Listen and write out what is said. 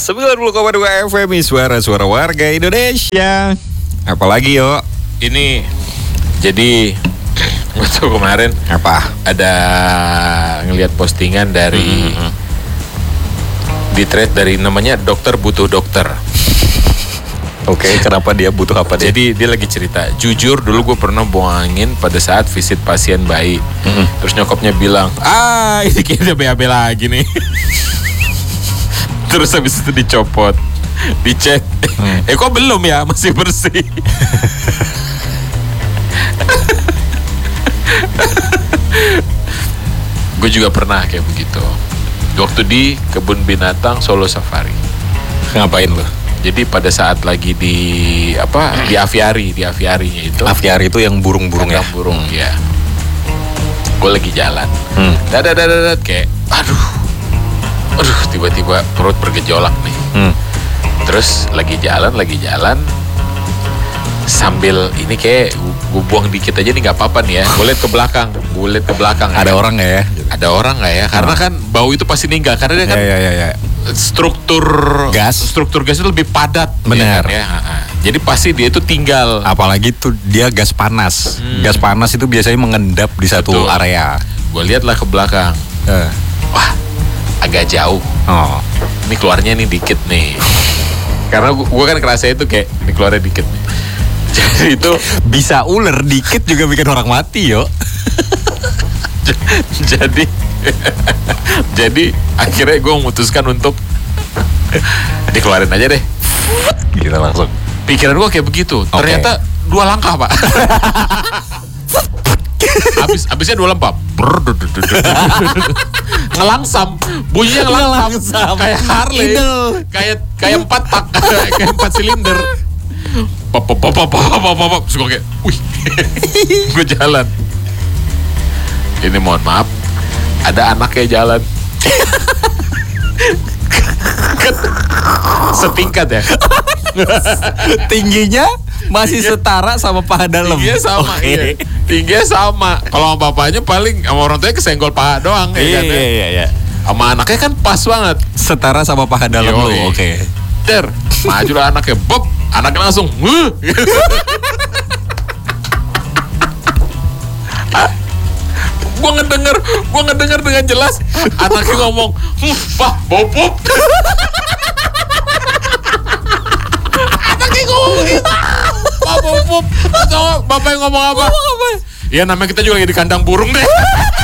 90,2 FM suara-suara warga Indonesia. Apalagi yo? Ini jadi waktu kemarin Apa? ada ngelihat postingan dari di thread dari namanya Dokter Butuh Dokter. Oke, kenapa dia butuh apa dia? Jadi dia lagi cerita, jujur dulu gue pernah buang angin pada saat visit pasien bayi. Terus nyokapnya bilang, ini kayaknya BAB lagi nih. Terus habis itu dicopot, dicek, kok belum ya, masih bersih. Gue juga pernah kayak begitu. Waktu di kebun binatang Solo Safari. Ngapain lo? Jadi pada saat lagi di aviarinya itu. Aviari itu yang burung-burung ya? Burung, ya. Gue lagi jalan. Dadat kayak, aduh, tiba-tiba perut bergejolak nih. Terus lagi jalan. Sambil ini kayak gue buang dikit aja nih, nggak apa-apa nih ya. Gue liat ke belakang. Ada orang nggak ya? Ada orang nggak ya? Karena kan bau itu pasti ninggal. Karena dia kan struktur gas itu lebih padat. Benar. Ya, jadi pasti dia itu tinggal. Apalagi tuh dia gas panas. Gas panas itu biasanya mengendap di satu area. Gue liatlah ke belakang. Wah, agak jauh. Ini keluarnya nih dikit nih. Karena gue kan kerasa itu kayak ini keluarnya dikit nih. Jadi itu bisa ular dikit juga bikin orang mati yo. Jadi akhirnya gue memutuskan untuk dikeluarin aja deh. Gitu langsung. Pikiran gue kayak begitu. Ternyata 2 langkah pak. Abisnya 2 langkah. Ngelangsam. Bunyinya ngelangsam. Kayak Harley. Kayak 4 tak. Kayak 4 silinder. Pop. Terus gue kayak, wih. Gue jalan. Ini mohon maaf, ada anaknya jalan. Setingkat ya. Tingginya masih setara sama paha dalam. Tingginya sama. Iya. Tingginya sama. Kalau sama bapaknya paling sama orang tuanya kesenggol paha doang. Iya. Sama anaknya kan pas banget. Setara sama paha dalam lo. Oke. Der, maju lah anaknya, bob, anaknya langsung, Gue ngedenger dengan jelas, anaknya ngomong, Pak, bopop. Anaknya ngomong gitu, Pak, bopop. Bapak yang ngomong apa? Ya namanya kita juga lagi di kandang burung deh.